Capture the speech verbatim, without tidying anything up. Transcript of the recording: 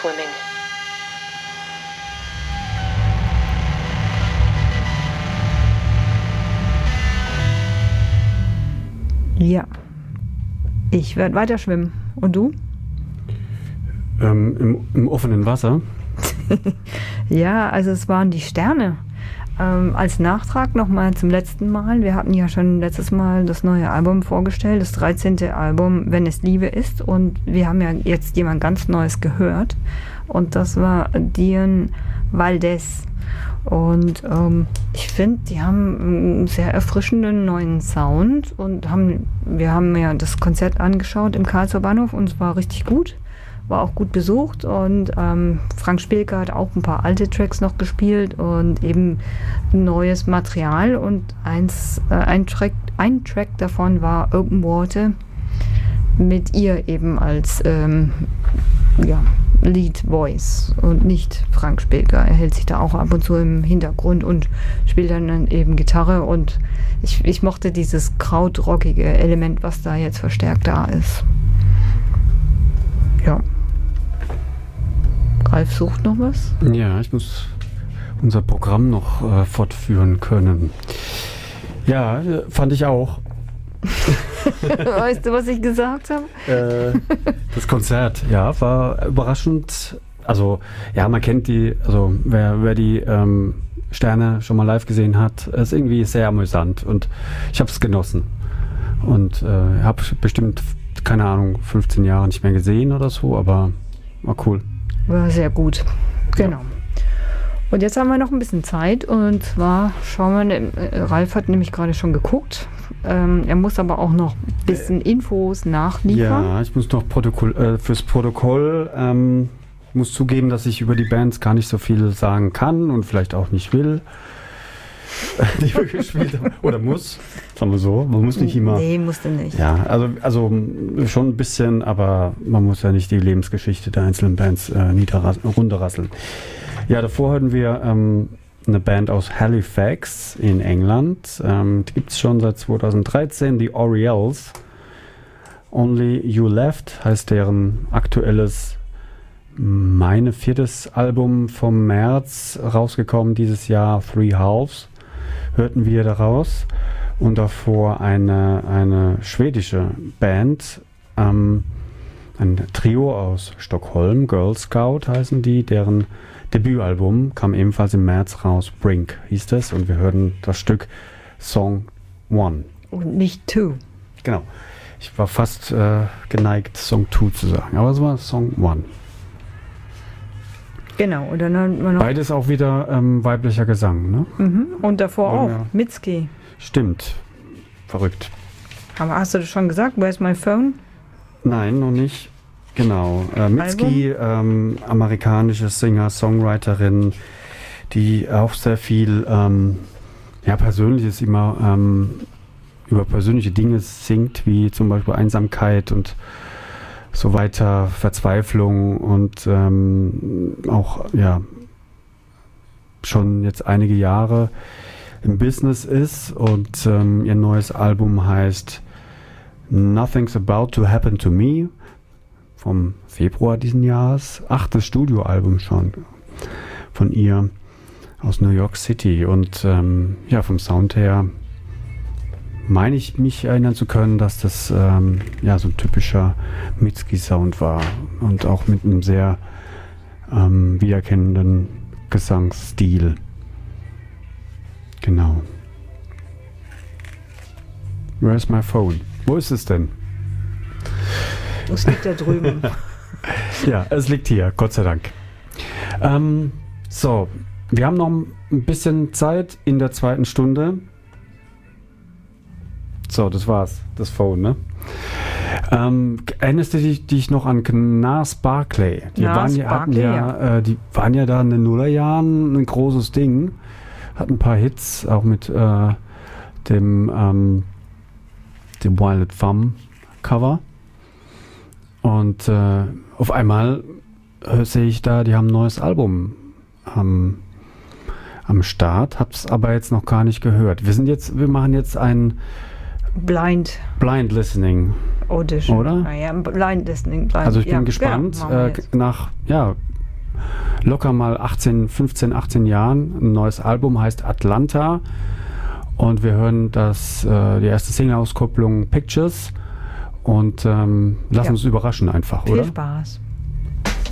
swimming. Ja, ich werde weiter schwimmen. Und du? Ähm, im, im offenen Wasser? Ja, also es waren die Sterne. Ähm, als Nachtrag nochmal zum letzten Mal. Wir hatten ja schon letztes Mal das neue Album vorgestellt, das dreizehnte Album, Wenn es Liebe ist. Und wir haben ja jetzt jemand ganz Neues gehört. Und das war Dion Valdez. Und ähm, ich finde, die haben einen sehr erfrischenden neuen Sound. Und haben, wir haben ja das Konzert angeschaut im Karlsruher Bahnhof und es war richtig gut. War auch gut besucht und ähm, Frank Spielke hat auch ein paar alte Tracks noch gespielt und eben neues Material und eins, äh, ein, Track, ein Track davon war Open Water mit ihr eben als ähm, ja, Lead Voice und nicht Frank Spielke. Er hält sich da auch ab und zu im Hintergrund und spielt dann eben Gitarre und ich, ich mochte dieses krautrockige Element, was da jetzt verstärkt da ist. Ja. Ralf sucht noch was? Ja, ich muss unser Programm noch äh, fortführen können. Ja, fand ich auch. Weißt du, was ich gesagt habe? Äh, das Konzert, ja, war überraschend. Also, ja, man kennt die, also wer, wer die ähm, Sterne schon mal live gesehen hat, ist irgendwie sehr amüsant und ich habe es genossen. Und äh, habe bestimmt, keine Ahnung, fünfzehn Jahre nicht mehr gesehen oder so, aber war cool. War sehr gut, genau. Ja. Und jetzt haben wir noch ein bisschen Zeit und zwar schauen wir, äh, Ralf hat nämlich gerade schon geguckt, ähm, er muss aber auch noch ein bisschen Infos nachliefern. Ja, ich muss noch Protokoll, äh, fürs Protokoll, ähm, muss zugeben, dass ich über die Bands gar nicht so viel sagen kann und vielleicht auch nicht will, die wir gespielt haben. Oder muss, sagen wir so, man muss nicht immer. Nee, musste nicht. Ja, also, also schon ein bisschen, aber man muss ja nicht die Lebensgeschichte der einzelnen Bands äh, runterrasseln. Ja, davor hatten wir ähm, eine Band aus Halifax in England. Ähm, die gibt es schon seit zweitausenddreizehn, die Orioles. Only You Left heißt deren aktuelles, meine viertes Album vom März, rausgekommen dieses Jahr, Three Halves, hörten wir daraus. Und davor eine, eine schwedische Band, ähm, ein Trio aus Stockholm, Girl Scout heißen die, deren Debütalbum kam ebenfalls im März raus, Brink hieß das, und wir hörten das Stück Song One. Und nicht Two. Genau. Ich war fast äh, geneigt, Song Two zu sagen, aber es war Song One. Genau, und dann haben wir noch. Beides auch wieder ähm, weiblicher Gesang, ne? Mhm. Und davor oh, auch, ja. Mitski. Stimmt. Verrückt. Aber hast du das schon gesagt? Where's my phone? Nein, noch nicht. Genau. Äh, Mitski, ähm, amerikanische Singer, Songwriterin, die auch sehr viel ähm, ja, Persönliches immer ähm, über persönliche Dinge singt, wie zum Beispiel Einsamkeit und so weiter, Verzweiflung und ähm, auch ja schon jetzt einige Jahre im Business ist und ähm, ihr neues Album heißt Nothing's About to Happen to Me vom Februar diesen Jahres, achtes Studioalbum schon von ihr aus New York City und ähm, ja, vom Sound her meine ich mich erinnern zu können, dass das ähm, ja so ein typischer Mitski-Sound war und auch mit einem sehr ähm, wiedererkennenden Gesangsstil. Genau. Where's my phone? Wo ist es denn? Es liegt da drüben. Ja, es liegt hier, Gott sei Dank. Ähm, so, wir haben noch ein bisschen Zeit in der zweiten Stunde. So, das war's, das Phone, ne? Ähm, erinnerst du dich, dich noch an Gnarls Barkley? Die Gnarls waren ja, hatten Barkley, ja, ja. Äh, die waren ja da in den Nullerjahren ein großes Ding. Hatten ein paar Hits, auch mit äh, dem, ähm, dem Wild Femme Cover. Und äh, auf einmal äh, sehe ich da, die haben ein neues Album am, am Start, hab's aber jetzt noch gar nicht gehört. Wir sind jetzt, wir machen jetzt ein Blind. Blind Listening. Audition. Oder? Naja, Blind Listening. Blind, also ich bin ja, gespannt, genau, äh, nach ja, locker mal achtzehn, fünfzehn, achtzehn Jahren. Ein neues Album heißt Atlanta und wir hören das, äh, die erste Single-Auskopplung Pictures und ähm, lassen ja. uns überraschen einfach, Viel oder? Spaß.